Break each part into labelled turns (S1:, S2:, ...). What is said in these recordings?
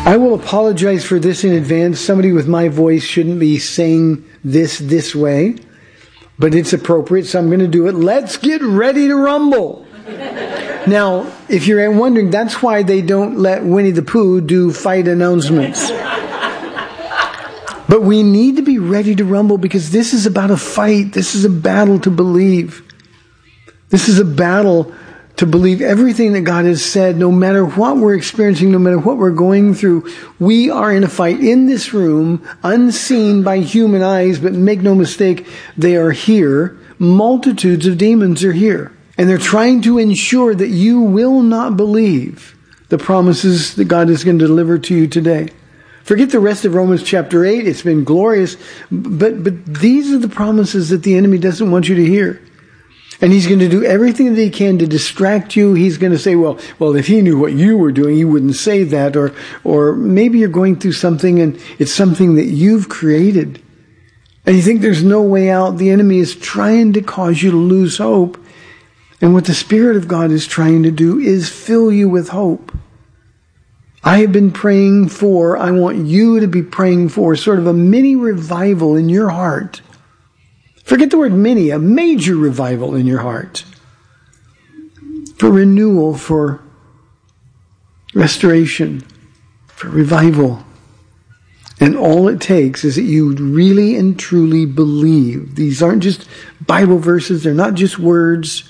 S1: I will apologize for this in advance. Somebody with my voice shouldn't be saying this way, but it's appropriate, so I'm going to do it. Let's get ready to rumble. Now, if you're wondering, that's why they don't let Winnie the Pooh do fight announcements. But we need to be ready to rumble because this is about a fight. This is a battle to believe. This is a battle to believe everything that God has said, no matter what we're experiencing, no matter what we're going through. We are in a fight in this room, unseen by human eyes, but make no mistake, they are here. Multitudes of demons are here. And they're trying to ensure that you will not believe the promises that God is going to deliver to you today. Forget the rest of Romans chapter 8. It's been glorious. But these are the promises that the enemy doesn't want you to hear. And he's going to do everything that he can to distract you. He's going to say, well, if he knew what you were doing, he wouldn't say that. Or maybe you're going through something and it's something that you've created. And you think there's no way out. The enemy is trying to cause you to lose hope. And what the Spirit of God is trying to do is fill you with hope. I have been praying for, I want you to be praying for sort of a mini revival in your heart. Forget the word mini, a major revival in your heart. For renewal, for restoration, for revival. And all it takes is that you really and truly believe. These aren't just Bible verses, they're not just words.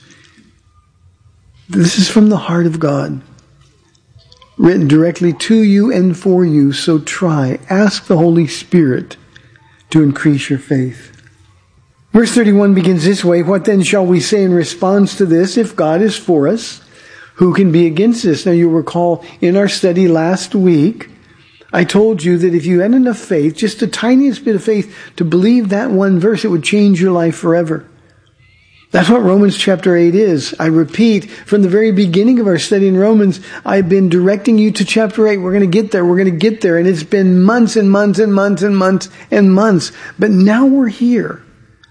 S1: This is from the heart of God, written directly to you and for you. So ask the Holy Spirit to increase your faith. Verse 31 begins this way. What then shall we say in response to this? If God is for us, who can be against us? Now you'll recall in our study last week, I told you that if you had enough faith, just the tiniest bit of faith to believe that one verse, it would change your life forever. That's what Romans chapter 8 is. I repeat, from the very beginning of our study in Romans, I've been directing you to chapter 8. We're going to get there. We're going to get there. And it's been months and months and months and months and months. But now we're here.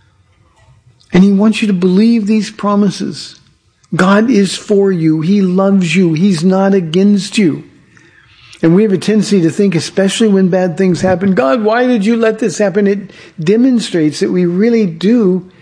S1: And he wants you to believe these promises. God is for you. He loves you. He's not against you. And we have a tendency to think, especially when bad things happen, God, why did you let this happen? It demonstrates that we really do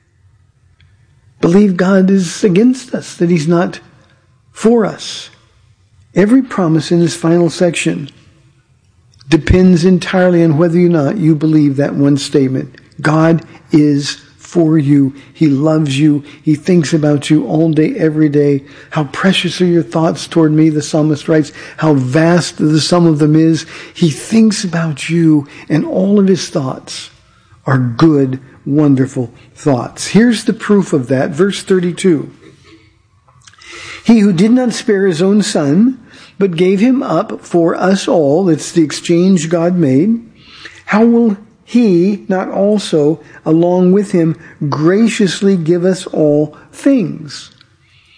S1: believe God is against us, that he's not for us. Every promise in this final section depends entirely on whether or not you believe that one statement. God is for you. He loves you. He thinks about you all day, every day. How precious are your thoughts toward me, the psalmist writes. How vast the sum of them is. He thinks about you, and all of his thoughts are good, wonderful thoughts. Here's the proof of that. Verse 32. He who did not spare his own son, but gave him up for us all, it's the exchange God made, how will he not also, along with him, graciously give us all things?